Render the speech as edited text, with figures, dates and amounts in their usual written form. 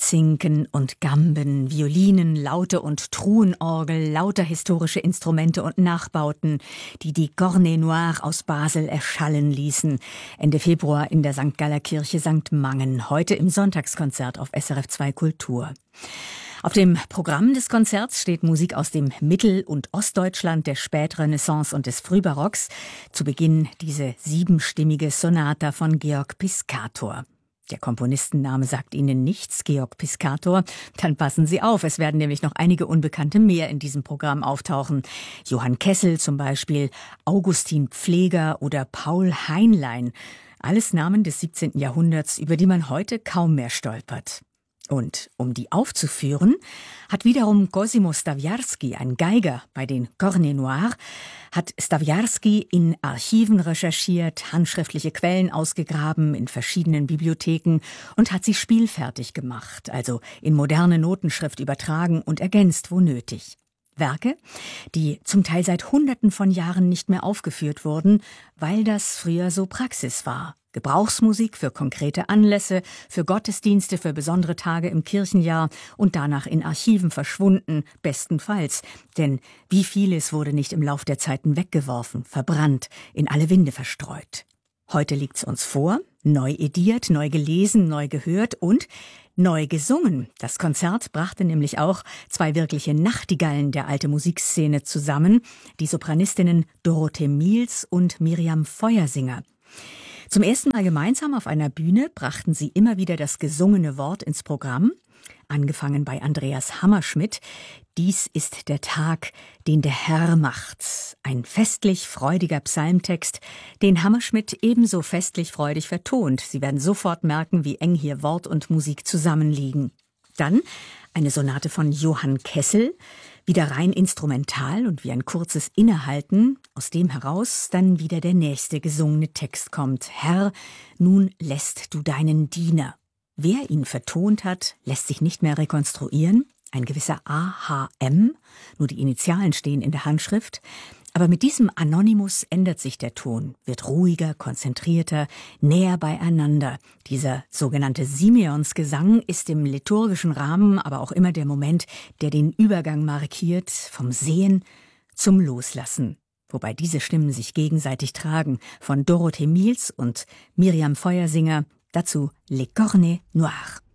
Zinken und Gamben, Violinen, Laute und Truhenorgel, lauter historische Instrumente und Nachbauten, die die Cornet Noire aus Basel erschallen ließen. Ende Februar in der St. Galler Kirche St. Mangen, heute im Sonntagskonzert auf SRF 2 Kultur. Auf dem Programm des Konzerts steht Musik aus dem Mittel- und Ostdeutschland der Spätrenaissance und des Frühbarocks. Zu Beginn diese 7-stimmige Sonata von Georg Piscator. Der Komponistenname sagt Ihnen nichts, Georg Piscator. Dann passen Sie auf, es werden nämlich noch einige Unbekannte mehr in diesem Programm auftauchen. Johann Kessel zum Beispiel, Augustin Pfleger oder Paul Heinlein. Alles Namen des 17. Jahrhunderts, über die man heute kaum mehr stolpert. Und um die aufzuführen, hat wiederum Cosimo Stawiarski, ein Geiger bei den Cornet Noire, hat Stawiarski in Archiven recherchiert, handschriftliche Quellen ausgegraben in verschiedenen Bibliotheken und hat sie spielfertig gemacht, also in moderne Notenschrift übertragen und ergänzt, wo nötig. Werke, die zum Teil seit Hunderten von Jahren nicht mehr aufgeführt wurden, weil das früher so Praxis war. Gebrauchsmusik für konkrete Anlässe, für Gottesdienste, für besondere Tage im Kirchenjahr und danach in Archiven verschwunden, bestenfalls. Denn wie vieles wurde nicht im Lauf der Zeiten weggeworfen, verbrannt, in alle Winde verstreut. Heute liegt's uns vor, neu ediert, neu gelesen, neu gehört und neu gesungen. Das Konzert brachte nämlich auch zwei wirkliche Nachtigallen der alten Musikszene zusammen, die Sopranistinnen Dorothee Miels und Miriam Feuersinger. Zum ersten Mal gemeinsam auf einer Bühne brachten sie immer wieder das gesungene Wort ins Programm, angefangen bei Andreas Hammerschmidt. Dies ist der Tag, den der Herr macht. Ein festlich freudiger Psalmtext, den Hammerschmidt ebenso festlich freudig vertont. Sie werden sofort merken, wie eng hier Wort und Musik zusammenliegen. Dann eine Sonate von Johann Kessel, wieder rein instrumental und wie ein kurzes Innehalten, aus dem heraus dann wieder der nächste gesungene Text kommt. Herr, nun lässt du deinen Diener. Wer ihn vertont hat, lässt sich nicht mehr rekonstruieren. Ein gewisser AHM, nur die Initialen stehen in der Handschrift. Aber mit diesem Anonymous ändert sich der Ton, wird ruhiger, konzentrierter, näher beieinander. Dieser sogenannte Simeonsgesang ist im liturgischen Rahmen aber auch immer der Moment, der den Übergang markiert vom Sehen zum Loslassen. Wobei diese Stimmen sich gegenseitig tragen, von Dorothee Miels und Miriam Feuersinger, dazu Les Cornet Noires.